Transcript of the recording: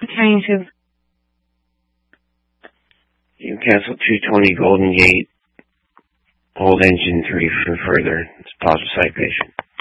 pertaining to? You cancel 220 Golden Gate, hold engine 3 for further. It's pause the citation.